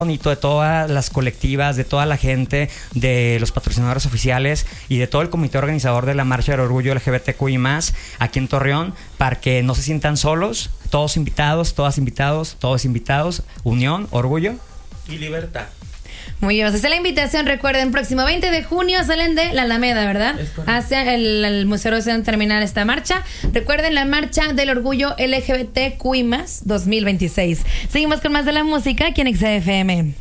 bonito de todas las colectivas, de toda la gente, de los patrocinadores oficiales y de todo el comité organizador de la Marcha del Orgullo LGBTQI+, aquí en Torreón, para que no se sientan solos, todos invitados, todas invitados, todos invitados, unión, orgullo y libertad. Muy bien, esa es la invitación. Recuerden, próximo 20 de junio salen de la Alameda, ¿verdad? Hacia el Museo de terminar esta marcha. Recuerden, la Marcha del Orgullo LGBTQI+, 2026. Seguimos con más de la música aquí en XFM.